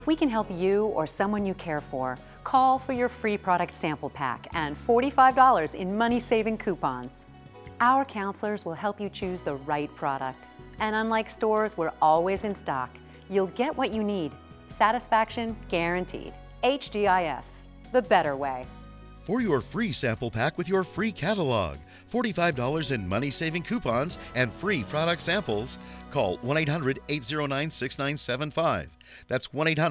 If we can help you or someone you care for, call for your free product sample pack and $45 in money-saving coupons. Our counselors will help you choose the right product. And unlike stores, we're always in stock. You'll get what you need. Satisfaction guaranteed. HDIS, the better way. For your free sample pack with your free catalog, $45 in money-saving coupons, and free product samples, call 1-800-809-6975. That's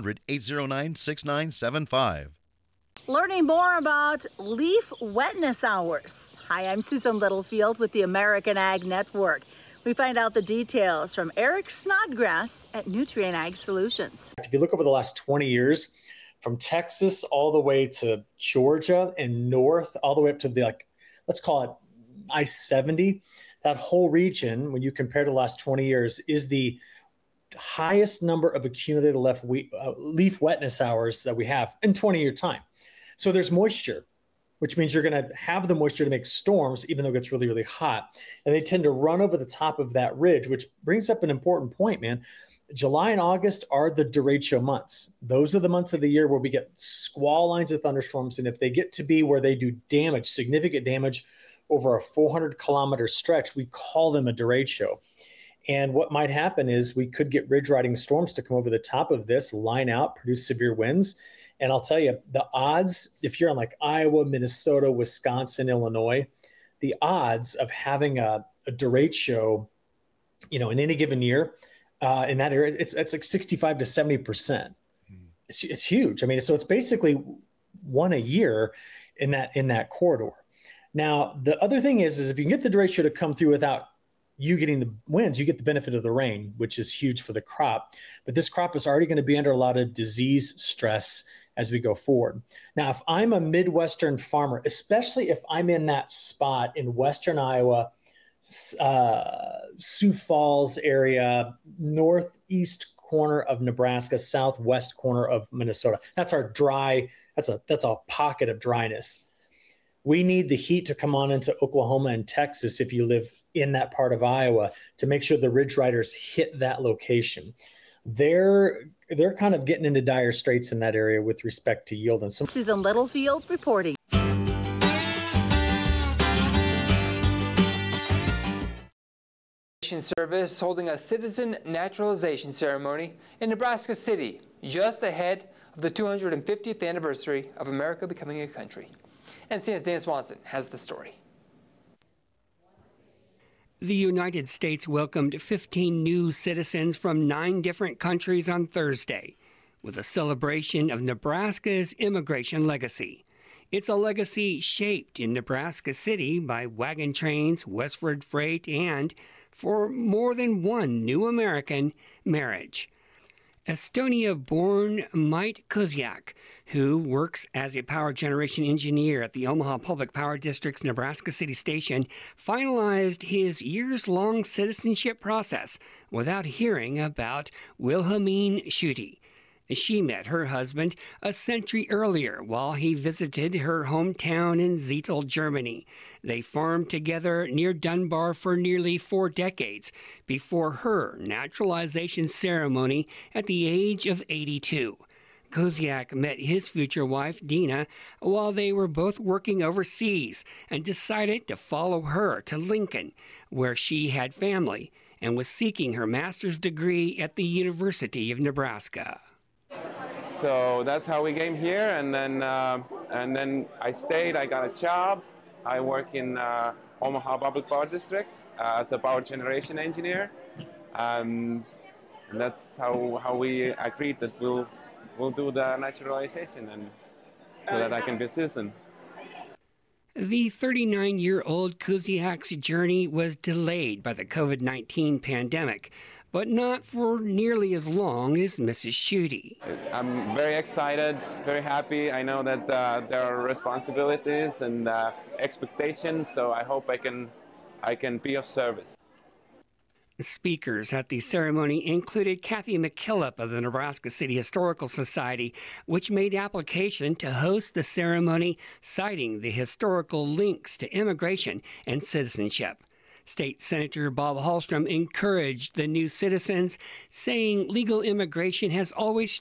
1-800-809-6975. Learning more about leaf wetness hours. Hi, I'm Susan Littlefield with the American Ag Network. We find out the details from Eric Snodgrass at Nutrient Ag Solutions. If you look over the last 20 years, from Texas all the way to Georgia and north, all the way up to the, let's call it I-70, that whole region, when you compare to the last 20 years, is the highest number of accumulated leaf wetness hours that we have in 20-year time. So there's moisture, which means you're going to have the moisture to make storms, even though it gets really, really hot. And they tend to run over the top of that ridge, which brings up an important point, man. July and August are the derecho months. Those are the months of the year where we get squall lines of thunderstorms. And if they get to be where they do damage, significant damage over a 400-kilometer stretch, we call them a derecho. And what might happen is we could get ridge riding storms to come over the top of this, line out, produce severe winds. And I'll tell you, the odds, if you're on like Iowa, Minnesota, Wisconsin, Illinois, the odds of having a derecho, in any given year, in that area, it's like 65 to 70%. It's huge. I mean, so it's basically one a year in that corridor. Now, the other thing is if you can get the derecho to come through without you getting the winds, you get the benefit of the rain, which is huge for the crop. But this crop is already going to be under a lot of disease stress as we go forward. Now, if I'm a Midwestern farmer, especially if I'm in that spot in Western Iowa, Sioux Falls area, northeast corner of Nebraska, southwest corner of Minnesota. That's our dry, that's a pocket of dryness. We need the heat to come on into Oklahoma and Texas if you live in that part of Iowa to make sure the ridge riders hit that location. They're kind of getting into dire straits in that area with respect to yield. And Susan Littlefield reporting. Service holding a citizen naturalization ceremony in Nebraska City, just ahead of the 250th anniversary of America becoming a country. And CNN's Dan Swanson has the story. The United States welcomed 15 new citizens from 9 different countries on Thursday, with a celebration of Nebraska's immigration legacy. It's a legacy shaped in Nebraska City by wagon trains, westward freight, and, for more than one new American, marriage. Estonia-born Mite Kuziak, who works as a power generation engineer at the Omaha Public Power District's Nebraska City Station, finalized his years-long citizenship process without hearing about Wilhelmine Schutte. She met her husband a century earlier while he visited her hometown in Zietl, Germany. They farmed together near Dunbar for nearly 4 decades before her naturalization ceremony at the age of 82. Kuziak met his future wife, Dina, while they were both working overseas and decided to follow her to Lincoln, where she had family, and was seeking her master's degree at the University of Nebraska. So that's how we came here, and then I stayed. I got a job. I work in Omaha Public Power District as a power generation engineer, and that's how we agreed that we'll do the naturalization, and so that I can be a citizen. The 39-year-old Kuziak's journey was delayed by the COVID-19 pandemic, but not for nearly as long as Mrs. Schutte. I'm very excited, very happy. I know that there are responsibilities and expectations, so I hope I can be of service. Speakers at the ceremony included Kathy McKillop of the Nebraska City Historical Society, which made application to host the ceremony, citing the historical links to immigration and citizenship. State Senator Bob Hallstrom encouraged the new citizens, saying legal immigration has always